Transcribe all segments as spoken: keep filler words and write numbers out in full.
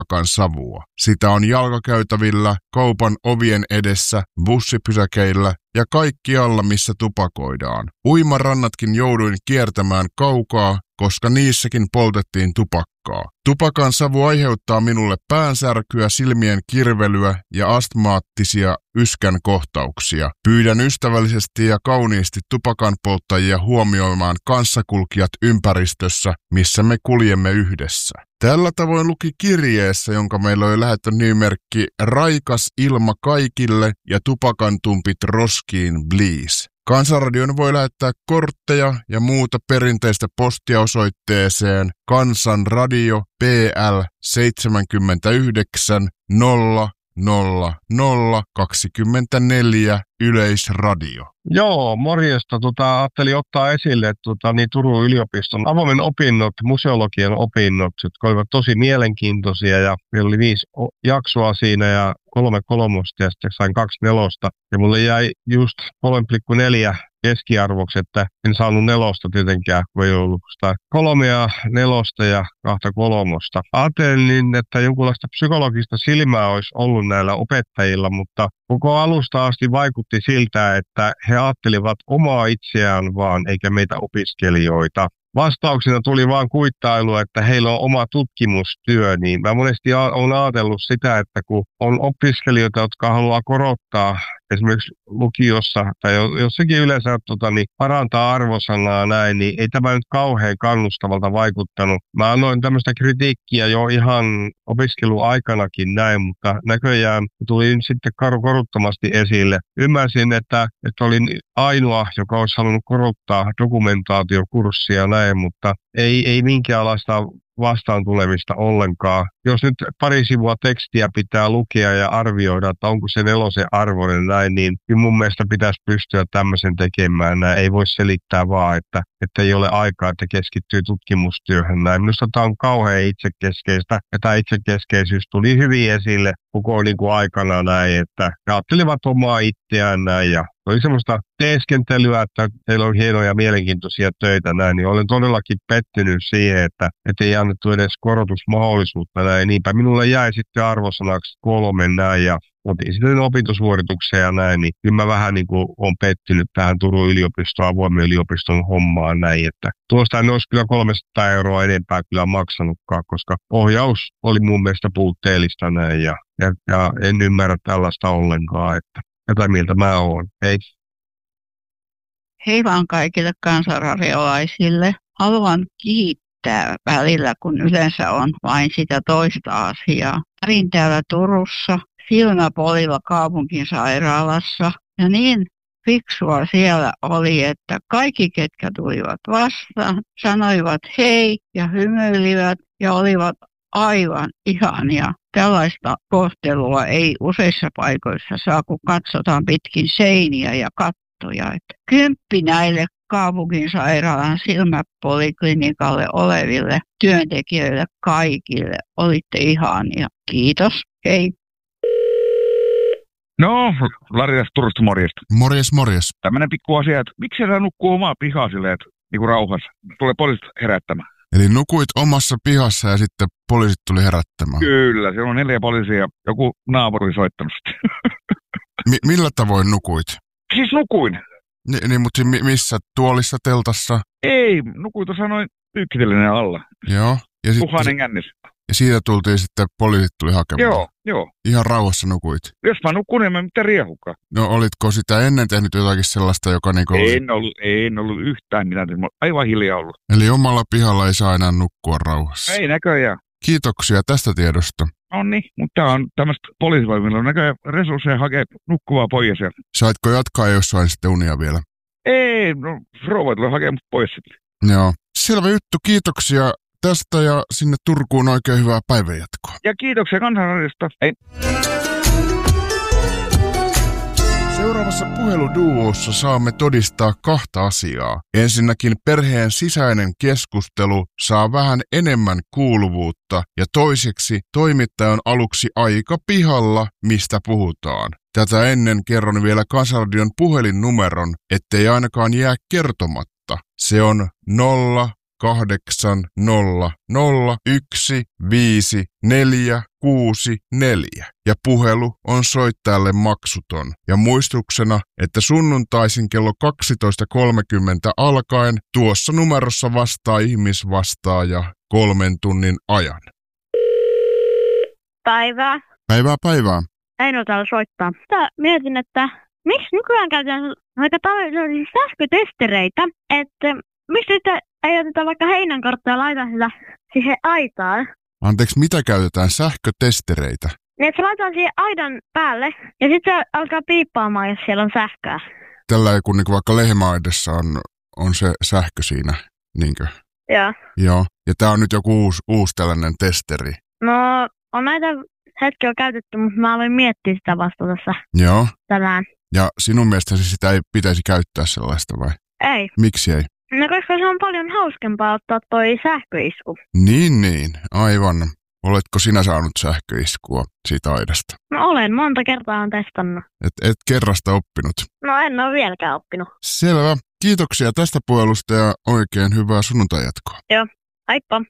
tupakan savua. Sitä on jalkakäytävillä, kaupan ovien edessä, bussipysäkeillä ja kaikkialla, missä tupakoidaan. Uimarannatkin jouduin kiertämään kaukaa, koska niissäkin poltettiin tupakkaa. Tupakan savu aiheuttaa minulle päänsärkyä, silmien kirvelyä ja astmaattisia yskän kohtauksia. Pyydän ystävällisesti ja kauniisti tupakan polttajia huomioimaan kanssakulkijat ympäristössä, missä me kuljemme yhdessä. Tällä tavoin luki kirjeessä, jonka meillä oli lähettänyt nimimerkki Raikas ilma kaikille ja tupakantumpit roskiin Blees. Kansanradion voi lähettää kortteja ja muuta perinteistä postia osoitteeseen Kansanradio P L seitsemänkymmentäyhdeksän nolla nolla nolla kaksikymmentäneljä Yleisradio. Joo, morjesta. Tota, ajattelin ottaa esille tota, niin Turun yliopiston avoimen opinnot, museologian opinnot, jotka olivat tosi mielenkiintoisia ja meillä oli viisi jaksoa siinä ja kolme kolmosta ja sitten sain kaksi nelosta. Ja mulle jäi just kolme pilkku neljä keskiarvoksi, että en saanut nelosta tietenkään, kun ei ollut sitä kolmea nelosta ja kahta kolmosta. Ajattelin, että jonkunlaista psykologista silmää olisi ollut näillä opettajilla, mutta koko alusta asti vaikutti siltä, että he ajattelivat omaa itseään vaan, eikä meitä opiskelijoita. Vastauksena tuli vaan kuittailu, että heillä on oma tutkimustyö, niin mä monesti olen ajatellut sitä, että kun on opiskelijoita, jotka haluaa korottaa esimerkiksi lukiossa tai jossakin yleensä tota, niin parantaa arvosanaa näin, niin ei tämä nyt kauhean kannustavalta vaikuttanut. Mä annoin tämmöistä kritiikkiä jo ihan opiskeluaikanakin näin, mutta näköjään tuli sitten koruttomasti esille. Ymmärsin, että, että olin ainoa, joka olisi halunnut korottaa dokumentaatiokurssia näin, mutta ei, ei minkäänlaista vastaan tulemista ollenkaan. Jos nyt pari sivua tekstiä pitää lukea ja arvioida, että onko se nelosen arvoinen näin, niin mun mielestä pitäisi pystyä tämmöisen tekemään. Näin ei voi selittää vaan, että, että ei ole aikaa, että keskittyy tutkimustyöhön näin. Minusta tämä on kauhean itsekeskeistä ja tämä itsekeskeisyys tuli hyvin esille koko niin kuin aikana näin, että ajattelivat omaa itseään näin ja oli semmoista teeskentelyä, että teillä on hienoja ja mielenkiintoisia töitä näin, niin olen todellakin pettynyt siihen, että, että ei annettu edes korotusmahdollisuutta näin. Niinpä minulle jäi sitten arvosanaksi kolme näin ja otin sitten opintosuorituksia ja näin, niin kyllä mä vähän niin kuin olen pettynyt tähän Turun yliopiston, avoimen yliopiston hommaan näin, että tuosta en olisi kyllä kolmesataa euroa enempää kyllä maksanutkaan, koska ohjaus oli mun mielestä puutteellista näin ja, ja, ja en ymmärrä tällaista ollenkaan, että jota mieltä mä oon. Hei. Hei vaan kaikille kansanradiolaisille. Haluan kiittää välillä, kun yleensä on vain sitä toista asiaa. Kävin täällä Turussa, Silmäpolilla kaupunginsairaalassa. Ja niin fiksua siellä oli, että kaikki, ketkä tulivat vastaan, sanoivat hei ja hymyilivät ja olivat aivan ihania. Tällaista kohtelua ei useissa paikoissa saa, kun katsotaan pitkin seiniä ja kattoja. Että kymppi näille kaupunginsairaalan silmäpoliklinikalle oleville työntekijöille kaikille. Olitte ihania. Kiitos. Hei. No, Lari tästä Turusta, morjesta. Morjes, morjes. Tämmöinen pikku asia, että miksi sä nukkuu omaa pihaa silleen, että niinku rauhassa? Tulee poliisit herättämään. Eli nukuit omassa pihassa ja sitten poliisit tuli herättämään. Kyllä, siellä on neljä poliisia ja joku naapuri oli soittanut sitten. Mi- millä tavoin nukuit? Siis nukuin. Ni- niin, mutta mi- missä? Tuolissa, teltassa? Ei, nukuin tuossa noin pyykkitellinen alla. Joo. Ja, Tuhannen kännis. ja siitä tultiin sitten, poliisit tuli hakemaan. Joo, joo. Ihan rauhassa nukuit. Jos mä nukun, en mä mitään riehukaan. No olitko sitä ennen tehnyt jotakin sellaista, joka niinku... En ollut, en ollut yhtään mitään. Mä aivan hiljaa ollut. Eli omalla pihalla ei saa enää nukkua rauhassa. Ei näköjään. Kiitoksia tästä tiedosta. No niin, mutta tää on tämmöistä poliisivoimilla. On näköjään resursseja hakea nukkuvaa pois. Saitko jatkaa jossain sitten unia vielä? Ei, no rouva tulee hakemaan mut pois sitten. Joo. Selvä juttu, kiitoksia tästä ja sinne Turkuun oikein hyvää päivänjatkoa. Ja kiitoksia Kansanradiosta. Hei. Seuraavassa puheluduossa saamme todistaa kahta asiaa. Ensinnäkin perheen sisäinen keskustelu saa vähän enemmän kuuluvuutta ja toiseksi toimittaja on aluksi aika pihalla, mistä puhutaan. Tätä ennen kerron vielä Kansanradion puhelinnumeron, ettei ainakaan jää kertomatta. Se on nolla kahdeksan nolla nolla yksi viisi neljä kuusi neljä ja puhelu on soittajalle maksuton. Ja muistuksena, että sunnuntaisin kello kaksitoista kolmekymmentä alkaen tuossa numerossa vastaa ihmisvastaaja kolmen tunnin ajan. Päivää. Päivää päivää. Eino täällä soittaa. Tää mietin, että miksi nykyään käytetään aika paljon sähkötestereitä, että miksi nyt ei oteta vaikka heinänkarttaa ja laita sitä siihen aitaan. Anteeksi, mitä käytetään sähkötestereitä? Niin, että se laitetaan siihen aidan päälle ja sitten se alkaa piippaamaan, jos siellä on sähköä. Tällä kun niin vaikka lehmäaidassa on, on se sähkö siinä, niinkö? Joo. Joo. Ja tää on nyt joku uusi, uusi tällainen testeri. No, on näitä hetki on käytetty, mutta mä aloin miettiä sitä vasta tässä Joo. tänään. Ja sinun mielestäsi sitä ei pitäisi käyttää sellaista vai? Ei. Miksi ei? No, koska se on paljon hauskempaa ottaa toi sähköisku. Niin, niin. Aivan. Oletko sinä saanut sähköiskua siitä aidasta? No olen, monta kertaa on testannut. Et, et kerrasta oppinut? No en ole vieläkään oppinut. Selvä. Kiitoksia tästä puhelusta ja oikein hyvää sunnuntai-jatkoa. Joo, haippa.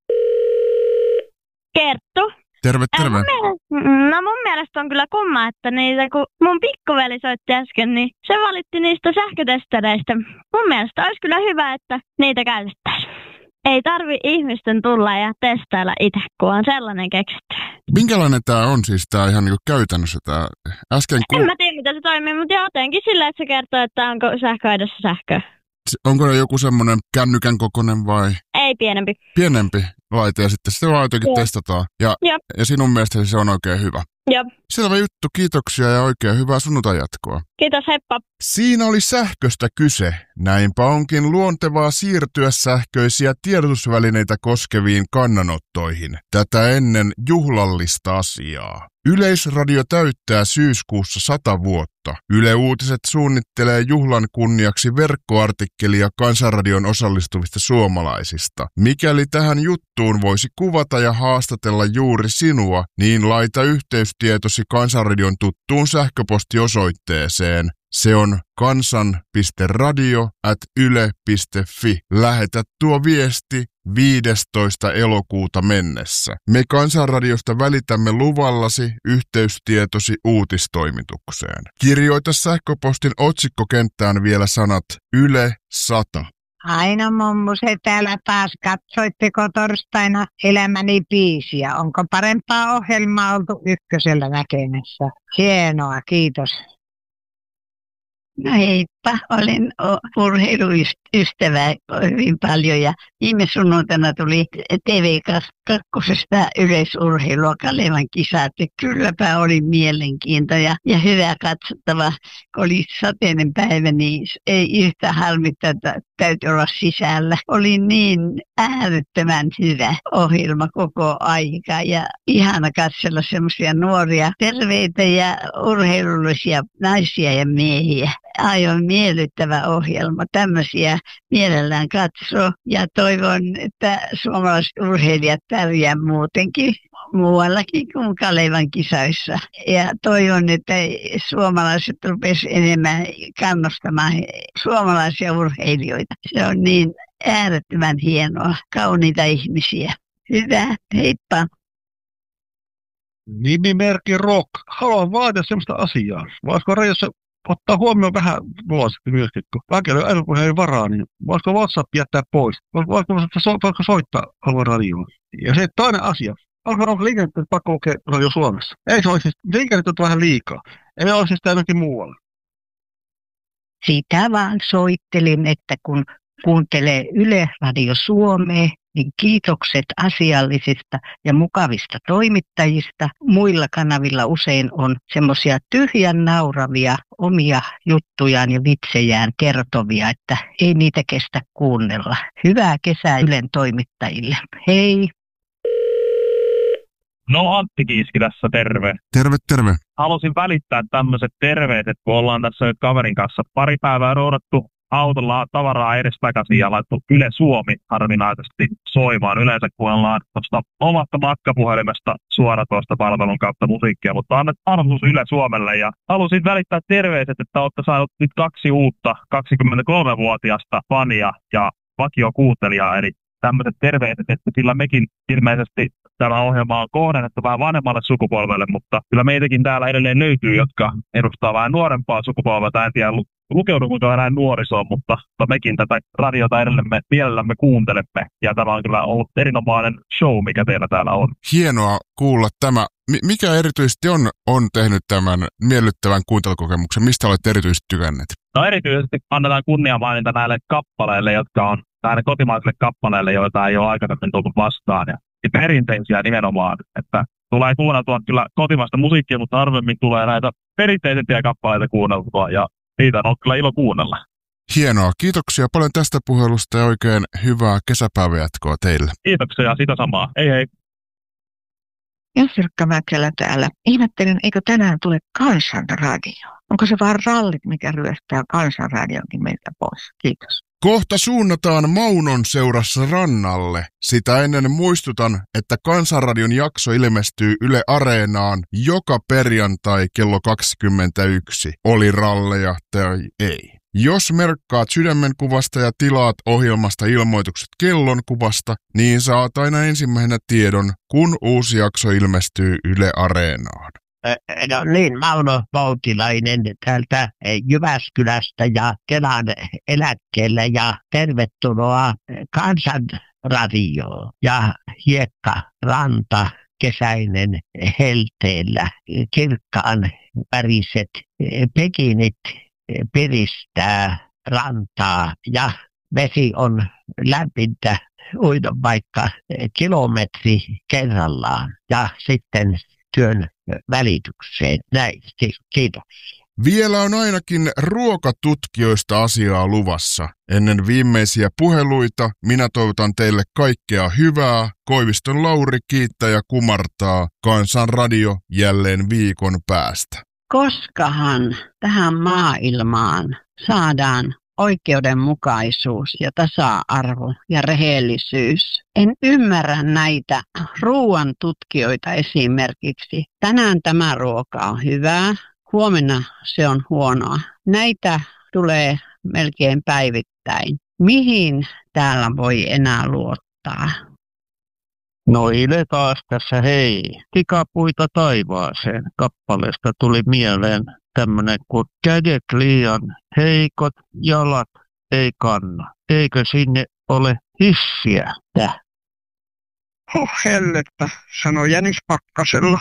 Kerttu. Terve, terve. Mun mielestä, no mun mielestä on kyllä kumma, että niitä, kun mun pikkuveli soitti äsken, niin se valitti niistä sähkötestereistä. Mun mielestä olisi kyllä hyvä, että niitä käytettäisiin. Ei tarvi ihmisten tulla ja testailla itse, kun on sellainen keksitty. Minkälainen tää on siis tää ihan niinku käytännössä tää äsken ku... En mä tiedä, miten se toimii, mutta jotenkin sillä, että se kertoo, että onko sähköaidassa sähköä. Onko ne joku semmoinen kännykän kokoinen vai? Ei, pienempi. Pienempi laite ja sitten sitä vaan jotenkin Joo. testataan. Ja, Joo. ja sinun mielestäsi se on oikein hyvä. Joo. Selvä juttu, kiitoksia ja oikein hyvää sunnuntai-jatkoa. Kiitos, heippa. Siinä oli sähköstä kyse. Näinpä onkin luontevaa siirtyä sähköisiä tiedotusvälineitä koskeviin kannanottoihin. Tätä ennen juhlallista asiaa. Yleisradio täyttää syyskuussa sata vuotta. Yle Uutiset suunnittelee juhlan kunniaksi verkkoartikkelia Kansanradion osallistuvista suomalaisista. Mikäli tähän juttuun voisi kuvata ja haastatella juuri sinua, niin laita yhteystietosi Kansanradion tuttuun sähköpostiosoitteeseen. Se on kansan piste radio ät yle piste fi. Lähetä tuo viesti viidestoista elokuuta mennessä. Me Kansanradiosta välitämme luvallasi yhteystietosi uutistoimitukseen. Kirjoita sähköpostin otsikkokenttään vielä sanat Yle sata. Aino mummuset täällä taas. Katsoitteko torstaina Elämäni biisiä? Onko parempaa ohjelmaa oltu ykkösellä näkemässä? Hienoa, kiitos. No heippa, olen urheiluystävä hyvin paljon ja viime sunnuntaina tuli T V kakkosesta yleisurheilua Kalevan kisat. Kylläpä oli mielenkiintoa ja, ja hyvä katsottava. Kun oli sateinen päivä, niin ei yhtä harmittaa, että täytyy olla sisällä. Oli niin äärettömän hyvä ohjelma koko aika ja ihana katsella semmoisia nuoria, terveitä ja urheilullisia naisia ja miehiä. Aivan miellyttävä ohjelma. Tämmöisiä mielellään katsoo ja toivon, että suomalaiset urheilijat pärjää muutenkin muuallakin kuin Kalevan kisoissa. Ja toivon, että suomalaiset rupesivat enemmän kannustamaan suomalaisia urheilijoita. Se on niin äärettömän hienoa, kauniita ihmisiä. Hyvä, heippa. Nimimerkki Rock. Haluan vaatia semmoista asiaa. Voisiko Reijossa ottaa huomioon vähän vuosi myöskin, kun väkeillä älypuheen varaa, niin voisiko WhatsApp jättää pois? Voisiko, voisiko soittaa alueen radioon? Ja se toinen asia. Onko, onko liikennettä pakko lukea radio Suomessa? Ei se olisi, liikennettä on vähän liikaa. Ei me olisi sitä ainakin muualla. Sitä vaan soittelin, että kun kuuntelee Yle Radio Suomea, niin kiitokset asiallisista ja mukavista toimittajista. Muilla kanavilla usein on semmoisia tyhjän nauravia omia juttujaan ja vitsejään kertovia, että ei niitä kestä kuunnella. Hyvää kesää Ylen toimittajille. Hei! No Antti Kiiski tässä, terve. Terve, terve. Halusin välittää tämmöiset terveiset, kun ollaan tässä nyt kaverin kanssa pari päivää roudattu autolla tavaraa edestakaisin ja laittu Yle Suomi harvinaisesti soimaan. Yleensä kuunnellaan tuosta omasta matkapuhelimesta suora tuosta palvelun kautta musiikkia, mutta annet arvostus Yle Suomelle ja halusin välittää terveiset, että olette saanut nyt kaksi uutta kaksikymmentäkolmevuotiaasta fania ja vakiokuuntelijaa, eli tämmöiset terveiset, että sillä mekin ilmeisesti tämä ohjelma on kohdennettu vähän vanhemmalle sukupolvelle, mutta kyllä meitäkin täällä edelleen löytyy, jotka edustaa vähän nuorempaa sukupolvea. En tiedä, lukeudummeko enää nuorisoon, mutta, mutta mekin tätä radiota edelleen me mielellämme kuuntelemme. Ja tämä on kyllä ollut erinomainen show, mikä teillä täällä on. Hienoa kuulla tämä. M- mikä erityisesti on, on tehnyt tämän miellyttävän kuuntelukokemuksen? Mistä olette erityisesti tykänneet? No erityisesti annetaan kunniamaininta näille kappaleille, jotka on näille kotimaisille kappaleille, joita ei ole aikaisemmin tullut vastaan. Ja perinteisiä nimenomaan, että tulee kuunneltua kyllä kotimaista musiikkia, mutta harvemmin tulee näitä perinteisempiä kappaleita kuunneltua ja niitä on kyllä ilo kuunnella. Hienoa. Kiitoksia paljon tästä puhelusta ja oikein hyvää kesäpäiväjatkoa teille. Kiitoksia, sitä samaa. Hei hei. Jansirkka Mäkelä täällä. Ihmettelen, eikö tänään tule Kansanradio? Onko se vaan rallit, mikä ryöstää Kansanradionkin meiltä pois? Kiitos. Kohta suunnataan Maunon seurassa rannalle. Sitä ennen muistutan, että Kansanradion jakso ilmestyy Yle Areenaan joka perjantai kello kaksikymmentäyksi. Oli ralleja tai ei. Jos merkkaat sydämenkuvasta ja tilaat ohjelmasta ilmoitukset kellonkuvasta, niin saat aina ensimmäisenä tiedon, kun uusi jakso ilmestyy Yle Areenaan. No niin, Mauno Voutilainen täältä Jyväskylästä ja Kelan eläkkeelle ja tervetuloa Kansanradioon ja hiekkaranta kesäinen helteellä. Kirkkaan väriset pekinit piristää rantaa ja vesi on lämmintä uida vaikka kilometri kerrallaan ja sitten työn välitykseen. Näin, kiitoksia. Vielä on ainakin ruokatutkijoista asiaa luvassa. Ennen viimeisiä puheluita minä toivotan teille kaikkea hyvää. Koiviston Lauri kiittää ja kumartaa. Kansanradio jälleen viikon päästä. Koskahan tähän maailmaan saadaan oikeudenmukaisuus ja tasa-arvo ja rehellisyys. En ymmärrä näitä ruoan tutkijoita esimerkiksi. Tänään tämä ruoka on hyvää, huomenna se on huonoa. Näitä tulee melkein päivittäin. Mihin täällä voi enää luottaa? No Ile taas tässä, hei. Tikapuita taivaaseen kappaleesta tuli mieleen tämmönen kuin kädet liian heikot, jalat ei kanna. Eikö sinne ole hissiä? Täh. Oh hellettä, sanoi Jänis Pakkasella.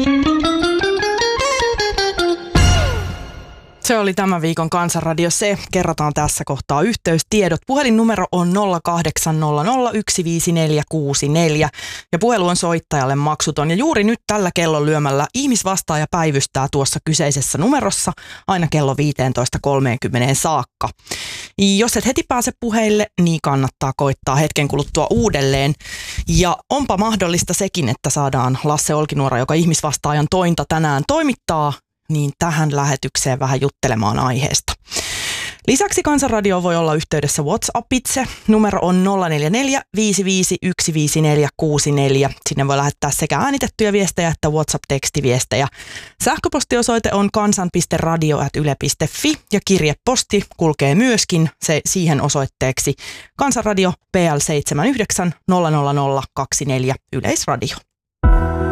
Se oli tämän viikon Kansanradio C. Kerrotaan tässä kohtaa yhteystiedot. Puhelinnumero on nolla kahdeksan nolla nolla yksi viisi neljä kuusi neljä ja puhelu on soittajalle maksuton. Ja juuri nyt tällä kellon lyömällä ihmisvastaaja päivystää tuossa kyseisessä numerossa aina kello viisitoista kolmekymmentä saakka. Jos et heti pääse puheille, niin kannattaa koittaa hetken kuluttua uudelleen. Ja onpa mahdollista sekin, että saadaan Lasse Olkinuora, joka ihmisvastaajan tointa tänään toimittaa, niin tähän lähetykseen vähän juttelemaan aiheesta. Lisäksi Kansanradio voi olla yhteydessä WhatsAppitse. Numero on nolla neljä neljä viisi viisi yksi viisi neljä kuusi neljä. Sinne voi lähettää sekä äänitettyjä viestejä että WhatsApp-tekstiviestejä. Sähköpostiosoite on kansan piste radio ät yle piste fi ja kirjeposti kulkee myöskin se siihen osoitteeksi Kansanradio P L seitsemän yhdeksän nolla nolla nolla kaksi neljä Yleisradio.